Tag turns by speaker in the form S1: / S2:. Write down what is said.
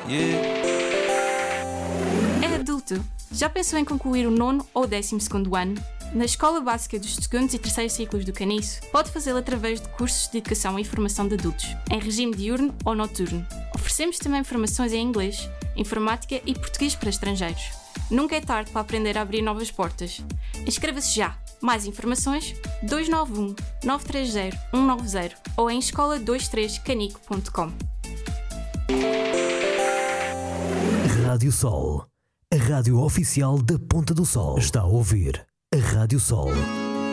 S1: É adulto. Já pensou em concluir o 9º ou 12º ano? Na Escola Básica dos 2º e 3º ciclos do Caniço, pode fazê-lo através de cursos de educação e formação de adultos, em regime diurno ou noturno. Oferecemos também formações em inglês, informática e português para estrangeiros. Nunca é tarde para aprender a abrir novas portas. Inscreva-se já! Mais informações 291 930 190 ou em escola23canico.com.
S2: Rádio Sol, a rádio oficial da Ponta do Sol. Está a ouvir a Rádio Sol.